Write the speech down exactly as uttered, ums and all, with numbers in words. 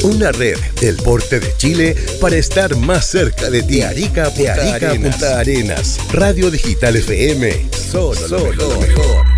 Una red del porte de Chile para estar más cerca de ti. Arica, Punta, Arica, Punta Arenas. Radio Digital F M. Solo, Solo lo mejor. Lo mejor.